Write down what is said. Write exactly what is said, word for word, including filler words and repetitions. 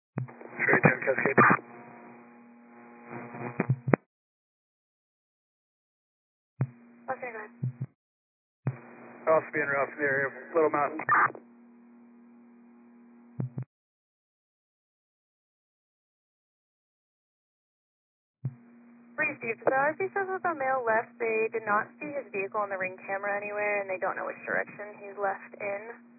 Straight ten Cascade. Okay, go ahead. Also being rough in the area of Little Mountain. Three Steve, so R C says that the male left, they did not see his vehicle on the ring camera anywhere, and they don't know which direction he's left in.